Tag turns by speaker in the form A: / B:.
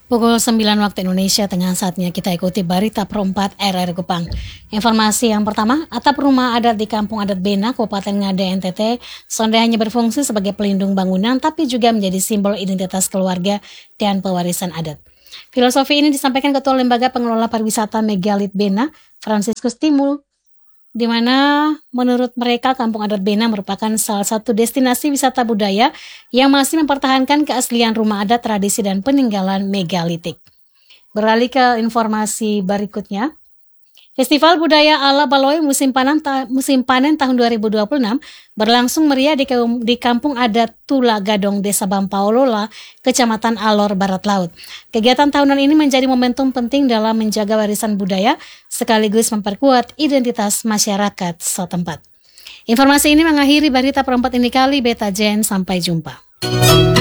A: Pukul 9 waktu Indonesia Tengah, saatnya kita ikuti berita perempat RRI Kupang. Informasi yang pertama, atap rumah adat di Kampung Adat Bena, Kabupaten Ngada, NTT, sonde hanya berfungsi sebagai pelindung bangunan, tapi juga menjadi simbol identitas keluarga dan pewarisan adat. Filosofi ini disampaikan Ketua Lembaga Pengelola Pariwisata Megalit Bena, Franciscus Timul, di mana menurut mereka Kampung Adat Bena merupakan salah satu destinasi wisata budaya yang masih mempertahankan keaslian rumah adat, tradisi, dan peninggalan megalitik. Beralih ke informasi berikutnya. Festival Budaya Ala Baloi musim panen tahun 2026 berlangsung meriah di Kampung Adat Tula Gadong, Desa Bampaulola, Kecamatan Alor, Barat Laut. Kegiatan tahunan ini menjadi momentum penting dalam menjaga warisan budaya sekaligus memperkuat identitas masyarakat setempat. Informasi ini mengakhiri berita perempat ini kali. Beta Jen, sampai jumpa.